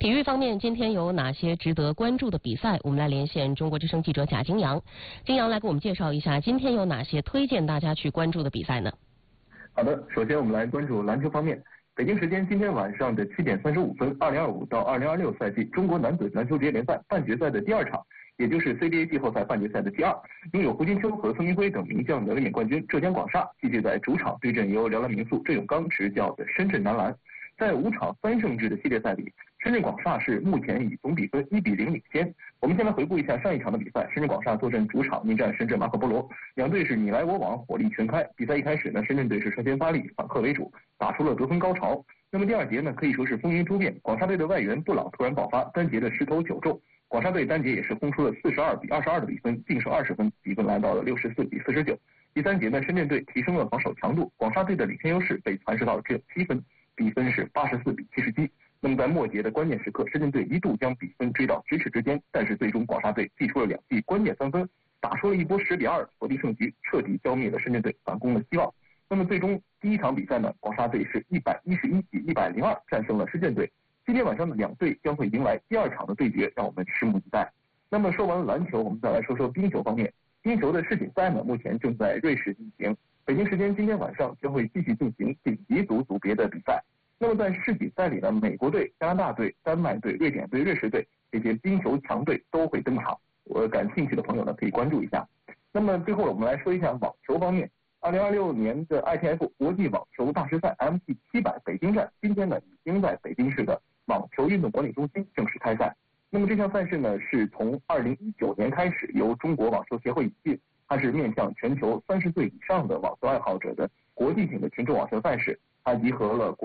体育方面，今天有哪些值得关注的比赛？我们来连线中国之声记者贾金阳。金阳来给我们介绍一下，今天有哪些推荐大家去关注的比赛呢？ 好的，首先我们来关注篮球方面。北京时间今天晚上的7点35分，2025到2026赛季中国男子篮球职业联赛半决赛的第二场，也就是 CBA 季后赛半决赛的第二，拥有胡金秋和孙铭徽等名将的卫冕冠军浙江广厦，继续在主场对阵由辽篮民宿郑永刚执教的深圳男篮。在5场3胜制的系列赛里，深圳广厦是目前以总比分1比0领先。我们先来回顾一下上一场的比赛，深圳广厦坐镇主场迎战深圳马可波罗，两队是你来我往，火力全开。比赛一开始呢，深圳队是率先发力，反客为主，打出了得分高潮。那么第二节呢，可以说是风云突变，广厦队的外援布朗突然爆发，单节的10投9中，广厦队单节也是轰出了42比22的比分，净胜20分，比分来到了64比49。第三节呢，深圳队提升了防守强度，广厦队的领先优势被蚕食到了只有7分，比分是84比77。那么在末节的关键时刻，深圳队一度将比分追到咫尺之间，但是最终广厦队祭出了2记关键3分，打出了一波10比2锁定胜局，彻底消灭了深圳队反攻的希望。那么最终第一场比赛呢，广厦队是111比102战胜了深圳队。今天晚上的两队将会迎来第二场的对决，让我们拭目以待。那么说完了篮球，我们再来说说冰球方面。冰球的世锦赛呢，目前正在瑞士进行，北京时间今天晚上将会继续进行顶级组组别的比赛。那么在世锦赛里呢，美国队、加拿大队、丹麦队、瑞典队、瑞士队这些冰球强队都会登场，我感兴趣的朋友呢可以关注一下。那么最后我们来说一下网球方面，2026年的 ITF 国际网球大师赛 MT700 北京站今天呢已经在北京市的网球运动管理中心正式开赛。那么这项赛事呢是从2019年开始由中国网球协会引进，它是面向全球30岁以上的网球爱好者的国际性的群众网球赛事，它集合了